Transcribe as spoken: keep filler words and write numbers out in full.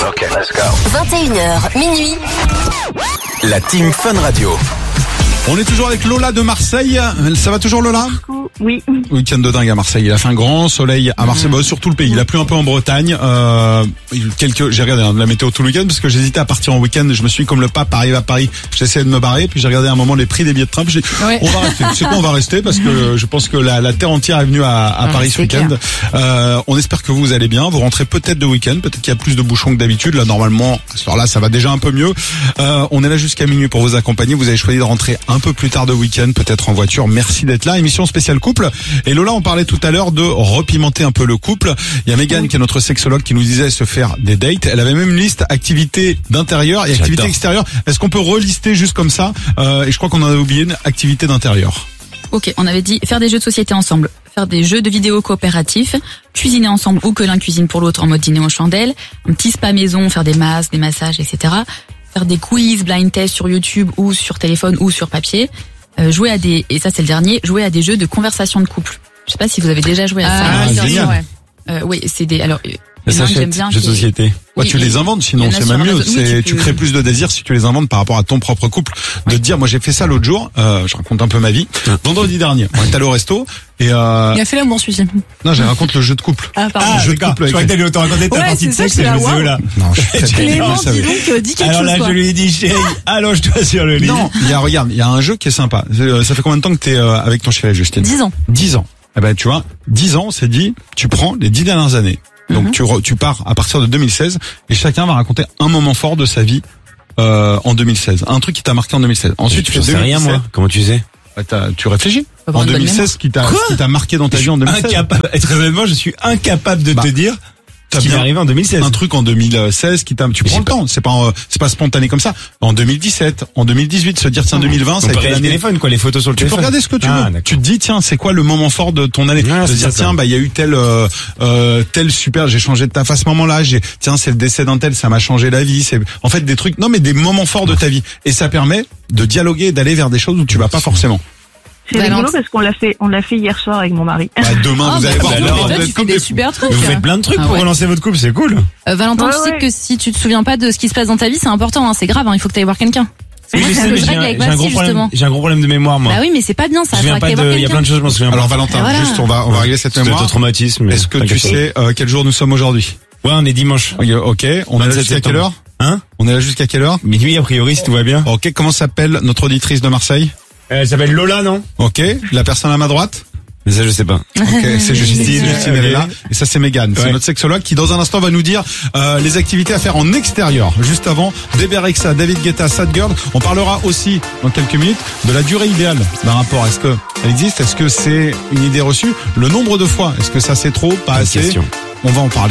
Ok, let's go. vingt et une heures, minuit. La team Fun Radio. On est toujours avec Lola de Marseille. Ça va toujours, Lola? Oui. Week-end de dingue à Marseille. Il a fait un grand soleil à Marseille, bah, sur tout le pays. Il a plu un peu en Bretagne. Euh, quelques, j'ai regardé hein, la météo tout le week-end parce que j'hésitais à partir en week-end. Je me suis dit, comme le pape arrive à Paris, j'essayais de me barrer. Puis j'ai regardé à un moment les prix des billets de train. Puis j'ai dit, Ouais. on va rester. C'est quoi, on va rester parce que je pense que la, la terre entière est venue à, à Ouais, Paris ce c'est week-end. clair. Euh, on espère que vous allez bien. Vous rentrez peut-être de week-end. Peut-être qu'il y a plus de bouchons que d'habitude. Là, normalement, à ce soir-là, ça va déjà un peu mieux. Euh, on est là jusqu'à minuit pour vous accompagner. Vous avez choisi de rentrer un peu plus tard de week-end, peut-être en voiture. Merci d'être là. Émission spéciale couple. Et Lola, on parlait tout à l'heure de repimenter un peu le couple. Il y a Mégane qui est notre sexologue qui nous disait se faire des dates. Elle avait même une liste activités d'intérieur et activités extérieures. Est-ce qu'on peut relister juste comme ça? euh, Et je crois qu'on en a oublié une activité d'intérieur. Ok, on avait dit faire des jeux de société ensemble, faire des jeux de vidéo coopératifs, cuisiner ensemble ou que l'un cuisine pour l'autre en mode dîner aux chandelles, un petit spa maison, faire des masques, des massages, et cetera. Faire des quiz, blind tests sur YouTube ou sur téléphone ou sur papier. Euh, jouer à des, et ça c'est le dernier, jouer à des jeux de conversation de couple. Je sais pas si vous avez déjà joué à ça. Ah, bien génial. sûr, ouais. Euh, oui, c'est des, alors, il y en a un que s'achète, j'aime bien. jeux de qui est- société. Ouais, Oui, tu et- les inventes, il sinon y en a c'est sur même mieux. Amazon. Oui, C'est, tu tu peux- crées plus de désir si tu les inventes par rapport à ton propre couple. De te dire, moi j'ai fait ça l'autre jour. Euh, je raconte un peu ma vie. Vendredi dernier, on est allé au resto et euh, Il a fait l'amour, celui-ci. non, j'ai raconte le jeu de couple. Ah, pardon. Ah, jeu de d'accord. couple Je crois avec- que t'allais autant raconter ta Ouais, partie de c'est ça, sexe, c'est et je la me disais, wow. oh là. Non, je suis très Clément, vous le savez. dis donc, euh, dis quelque Alors chose, là, quoi. je lui ai dit, chérie, allonge-toi sur le lit. Non, il y a, regarde, il y a un jeu qui est sympa. Euh, Ça fait combien de temps que t'es euh, avec ton chéri, Justine? dix ans. dix ans. Eh ben, tu vois, dix ans, on s'est dit, tu prends les dix dernières années. Donc, tu, re- tu pars à partir de deux mille seize et chacun va raconter un moment fort de sa vie euh, en deux mille seize. Un truc qui t'a marqué en deux mille seize. Ensuite, tu fais je sais rien, moi. Comment tu sais? Bah, t'as- tu réfléchis. Faut avoir En une bonne deux mille seize, ce qui t'a, Quoi ce qui t'a marqué dans ta vie en deux mille seize. Incapable. Et très honnêtement, je suis incapable de Bah, te dire t'as ce qui m'est bien arrivé en deux mille seize. Un truc en deux mille seize qui t'a, tu Mais prends j'ai le temps. C'est pas, euh, c'est pas spontané comme ça. En deux mille dix-sept, en deux mille dix-huit, se dire tiens, deux mille vingt, ça On a peut été regarder le l'année. téléphone, quoi, les photos sur le Tu peux téléphone. regarder ce que tu Ah, veux. d'accord. Tu te dis tiens, c'est quoi le moment fort de ton année? Ah, De c'est dire ça, tiens, ça. bah il y a eu tel euh, euh, tel super, j'ai changé de taf à ce moment-là. J'ai tiens, c'est le décès d'un tel, ça m'a changé la vie. C'est en fait des trucs. Non, mais des moments forts de ta vie. Et ça permet de dialoguer, et d'aller vers des choses où tu vas pas forcément. C'est Valence. rigolo parce qu'on l'a fait, on l'a fait hier soir avec mon mari. Bah, demain, Ah, vous bah, allez voir. bah, demain, alors, vous toi, êtes tu fais comme des des super trucs. Mais vous faites plein de trucs Ah pour ouais. relancer votre couple, c'est cool. Euh, Valentin, Ouais, tu sais ouais. que si tu te souviens pas de ce qui se passe dans ta vie, c'est important, hein, c'est grave, hein, il faut que tu ailles voir quelqu'un. Oui, je c'est sais, ce que mais je j'ai règle un, avec j'ai un ma gros fille, problème, justement. j'ai un gros problème de mémoire, moi. Bah oui, mais c'est pas bien, ça. Je me souviens faudra pas que t'ailles de, voir il y a quelqu'un. plein de choses, je m'en souviens pas. Alors Valentin, Voilà. juste on va on va régler cette C'est mémoire. un traumatisme. mais Est-ce que tu t'inquiète pas. sais euh, quel jour nous sommes aujourd'hui? Ouais, on est dimanche. Ok, ok. On est là vingt-sept jusqu'à quelle septembre. heure? Hein? On est là jusqu'à quelle heure? Minuit, a priori, si tout va bien. Ok, comment s'appelle notre auditrice de Marseille? Elle s'appelle Lola, non? Ok, la personne à ma droite? Mais ça, je sais pas. Ok, c'est Justine, Justine elle est là. Ok. Et ça c'est Mégane, c'est Ouais. notre sexologue qui dans un instant va nous dire euh, les activités à faire en extérieur. Juste avant, Deberexa, David Guetta, Sad Girl. On parlera aussi dans quelques minutes de la durée idéale d'un rapport. Est-ce que elle existe? Est-ce que c'est une idée reçue? Le nombre de fois, est-ce que ça c'est trop, pas Bonne assez? question. On va en parler.